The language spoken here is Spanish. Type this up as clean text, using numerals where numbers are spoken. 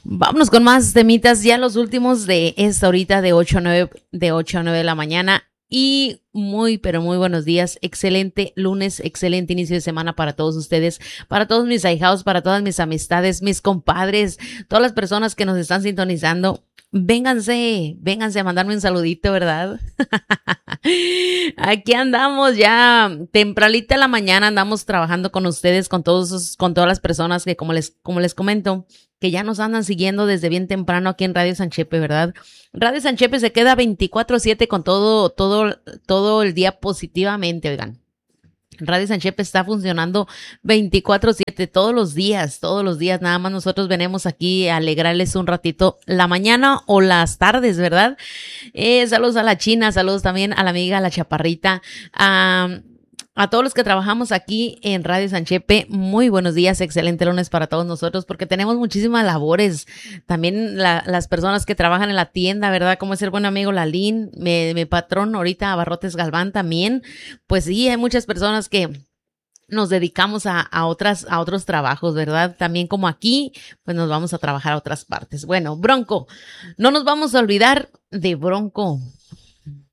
Vámonos con más temitas, ya los últimos de esta horita de 8 a 9 de la mañana. Y muy, pero muy buenos días. Excelente lunes, excelente inicio de semana para todos ustedes, para todos mis ahijados, para todas mis amistades, mis compadres, todas las personas que nos están sintonizando. Vénganse a mandarme un saludito, ¿verdad? Aquí andamos ya tempranita en la mañana, andamos trabajando con ustedes, con todas las personas que como les comento, que ya nos andan siguiendo desde bien temprano aquí en Radio Sanchepe, ¿verdad? Radio Sanchepe se queda 24/7 con todo el día positivamente, oigan. Radio Sanchepe está funcionando 24/7 todos los días, nada más nosotros venimos aquí a alegrarles un ratito la mañana o las tardes, ¿verdad? Saludos a la China, saludos también a la amiga, a la Chaparrita, a todos los que trabajamos aquí en Radio Sanchepe. Muy buenos días, excelente lunes para todos nosotros, porque tenemos muchísimas labores. También las personas que trabajan en la tienda, ¿verdad? Como es el buen amigo Lalín, mi patrón ahorita, Abarrotes Galván también. Pues sí, hay muchas personas que nos dedicamos a otros trabajos, ¿verdad? También como aquí, pues nos vamos a trabajar a otras partes. Bueno, Bronco, no nos vamos a olvidar de Bronco.